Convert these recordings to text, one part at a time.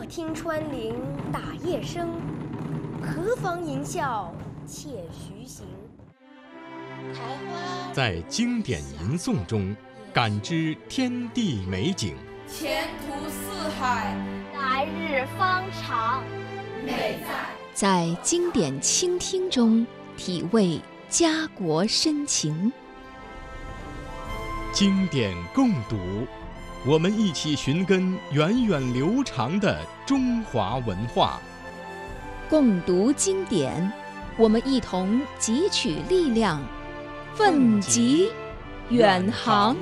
莫听穿林打叶声，何妨吟啸且徐行。 在经典吟诵中感知天地美景， 前途似海， 来日方长。 美在经典倾听中体味家国深情。 经典共读，我们一起寻根源远流长的中华文化。 共读经典，我们一同汲取力量，奋楫远航。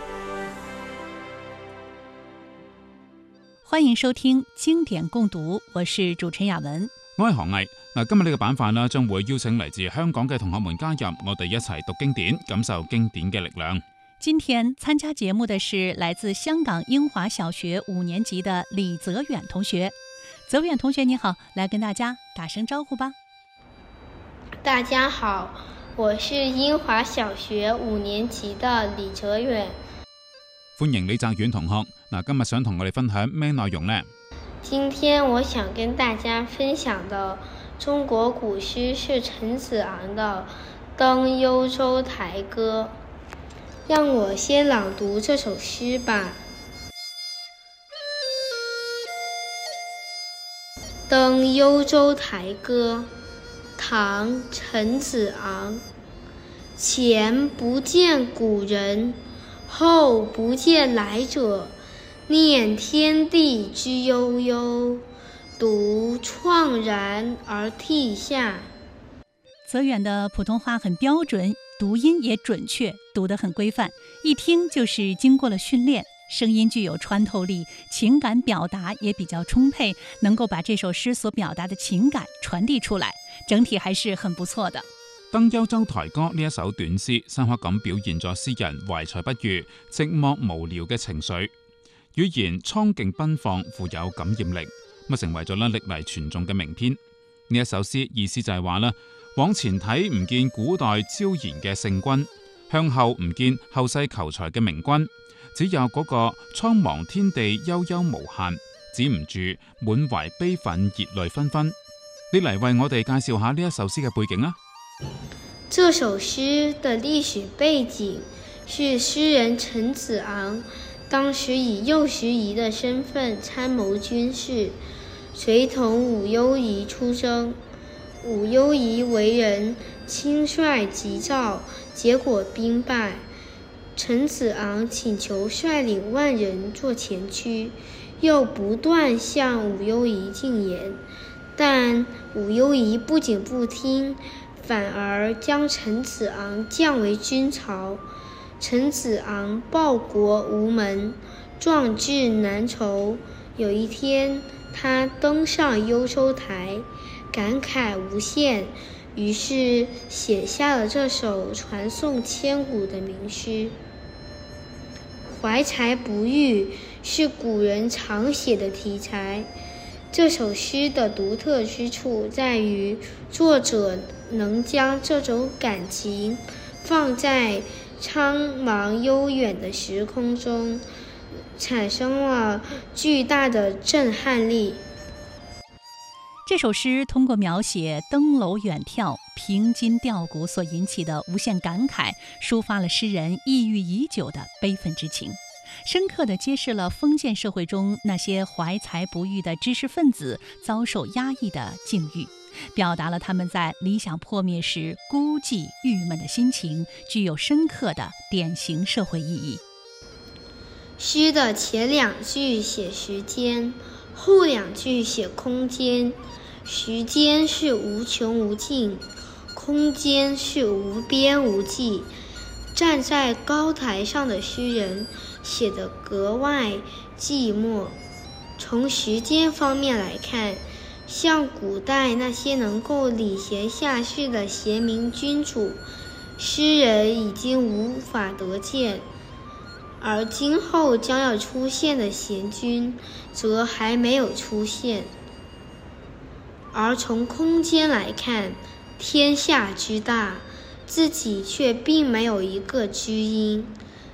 歡迎收聽經典共讀，我是主持人雅文。 我係韓毅。今日呢個板塊呢，將會邀請嚟自香港嘅同學們加入，我哋一齊讀經典，感受經典嘅力量。 今天參加節目的是來自香港英華小學5年級的李澤遠同學。澤遠同學你好，來跟大家打聲招呼吧。 大家好，我是英華小學5年級的李澤遠。 歡迎李澤遠同學。今日想同我哋分享咩內容呢？ 今天我想跟大家分享的中國古詩是陳子昂的《登幽州台歌》。讓我先朗讀這首詩吧。《登幽州台歌》唐·陳子昂。前不見古人，後不見來者，念天地之悠悠，獨愴然而涕下。 澤遠的普通話很標準，讀音也準確，讀得很規範，一聽就是經過了訓練，聲音具有穿透力，情感表達也比較充沛，能夠把這首詩所表達的情感傳遞出來，整體還是很不錯的。 登幽州台歌呢一首短詩，深刻咁表現咗詩人懷才不遇、寂寞無聊嘅情緒，語言蒼勁奔放，富有感染力，成為咗歷嚟傳頌嘅名篇。呢一首詩意思就係話啦，往前睇唔見古代昭然嘅聖君，向後唔見後世求才嘅明君，只有嗰個蒼茫天地悠悠無限，止唔住滿懷悲憤熱淚紛紛。你嚟為我哋介紹下呢一首詩嘅背景啊！ 這首詩的歷史背景是詩人陳子昂當時以右拾遺的身份參謀軍事，隨同武攸宜出征。武攸宜為人輕率急躁，結果兵敗。陳子昂請求率領萬人做前驅，又不斷向武攸宜進言，但武攸宜不僅不聽，反而將陳子昂降為軍曹。陳子昂報國無門，壯志難酬。有一天，他登上幽州台，感慨無限，於是寫下了這首傳頌千古的名詩。懷才不遇是古人常寫的題材。這首詩的獨特之處在於，作者能將這種感情放在蒼茫悠遠的時空中，產生了巨大的震撼力。 這首詩通過描寫登樓遠眺、憑筋吊骨所引起的無限感慨，抒發了詩人抑鬱已久的悲憤之情，深刻地揭示了封建社會中那些懷才不遇的知識分子遭受壓抑的境遇，表達了他們在理想破滅時孤寂鬱悶的心情，具有深刻的典型社會意義。 詩的前兩句寫時間，後兩句寫空間。時間是無窮無盡，空間是無邊無際。站在高台上的詩人寫得格外寂寞。從時間方面來看，像古代那些能夠禮賢下士的賢明君主，詩人已經無法得見，而今後將要出現的賢君則還沒有出現。而從空間來看，天下之大，自己卻並沒有一個知音，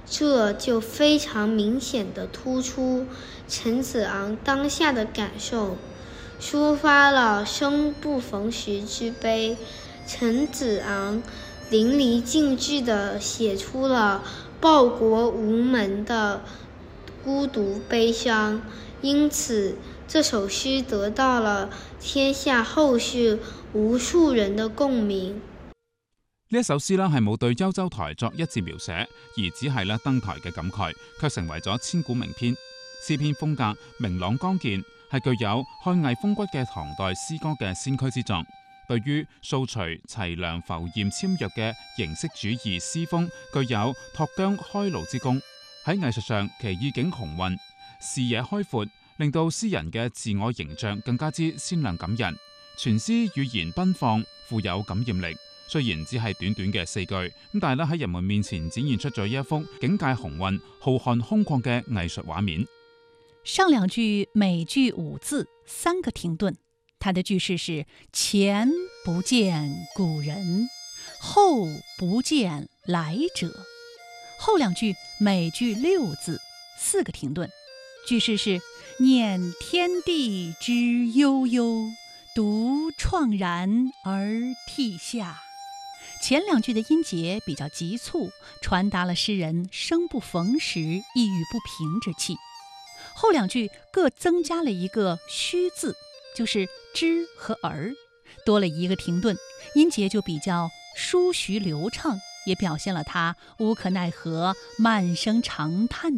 这就非常明显地突出陈子昂当下的感受，抒发了生不逢时之悲。陈子昂淋漓尽致地写出了报国无门的孤独悲伤，因此这首诗得到了天下後世無數人的共鳴。 呢一首詩係冇對幽州台作一字描寫，而只係登台嘅感慨，卻成為咗千古名篇。詩篇風格明朗剛健，係具有漢藝風骨嘅唐代詩歌嘅先驅之作。對於掃除齊梁浮艷纖弱嘅形式主義詩風，具有脫韁開路之功。喺藝術上，其意境雄渾，視野開闊，令到詩人嘅自我形象更加之鮮亮感人。全詩語言奔放，富有感染力。雖然只係短短嘅4句，咁但係喺人們面前展現出咗一幅境界雄渾、浩瀚空曠嘅藝術畫面。 上兩句每句5字，3個停頓。它的句式是前不見古人，後不見來者。後兩句每句6字，4個停頓。句式是念天地之悠悠，獨愴然而涕下。前兩句的音節比較急促，傳達了詩人生不逢時、意欲不平之氣。後兩句各增加了一個虛字，就是之和而，多了一個停頓，音節就比較舒徐流暢，也表現了他無可奈何、慢聲長嘆的